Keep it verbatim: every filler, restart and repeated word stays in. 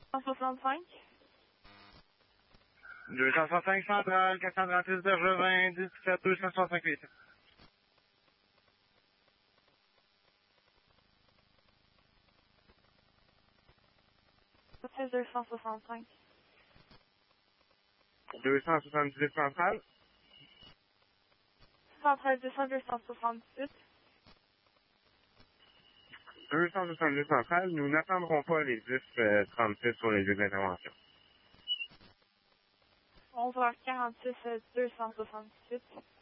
cent soixante-cinq. deux cent soixante-cinq centrale, quatre cent trente-six Bergevin, dix-sept deux cent soixante-huit. deux cent soixante-cinq. deux cent soixante-dix centrale. Centrale deux cents, deux cent soixante-dix-huit. deux cent soixante-dix centrale, nous n'attendrons pas les dix trente-six sur les lieux d'intervention. onze heures quarante-six, deux cent soixante-dix-huit.